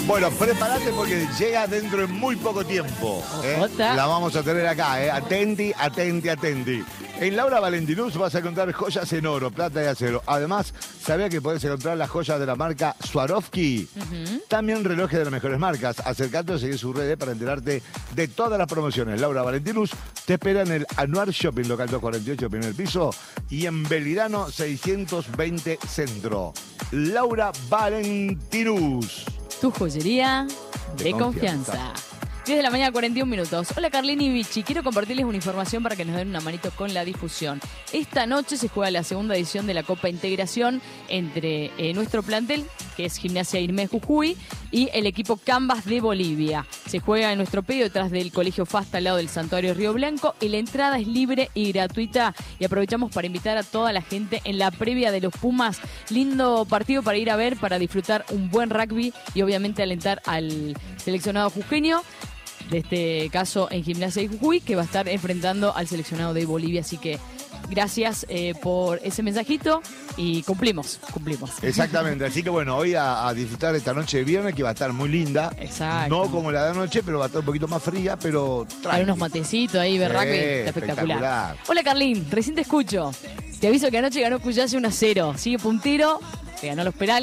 Bueno, prepárate porque llega dentro de muy poco tiempo. La vamos a tener acá, Atenti, atenti, atenti. En Laura Valentinus vas a encontrar joyas en oro, plata y acero. Además, ¿sabías que podés encontrar las joyas de la marca Swarovski? También relojes de las mejores marcas. Acercate o seguí sus redes para enterarte de todas las promociones. Laura Valentinus te espera en el Anuar Shopping, local 248, primer piso, y en Belgrano 620 Centro. Laura Valentinus. Tu joyería de confianza. 10 de la mañana, 41 minutos. Hola, Carlini y Vichy. Quiero compartirles una información para que nos den una manito con la difusión. Esta noche se juega la segunda edición de la Copa Integración entre nuestro plantel, que es Gimnasia Irmé Jujuy, y el equipo Canvas de Bolivia. Se juega en nuestro predio, detrás del Colegio Fasta, al lado del Santuario Río Blanco, y la entrada es libre y gratuita. Y aprovechamos para invitar a toda la gente en la previa de los Pumas. Lindo partido para ir a ver, para disfrutar un buen rugby y obviamente alentar al seleccionado jujeño, de este caso en Gimnasia de Jujuy, que va a estar enfrentando al seleccionado de Bolivia. Así que gracias por ese mensajito y cumplimos. Exactamente, así que bueno, hoy a disfrutar esta noche de viernes, que va a estar muy linda. Exacto. No como la de anoche, pero va a estar un poquito más fría, pero hay unos matecitos ahí, ver rugby, está espectacular. Hola, Carlín, recién te escucho. Te aviso que anoche ganó Cuyase 1-0, sigue puntero, te ganó los penales.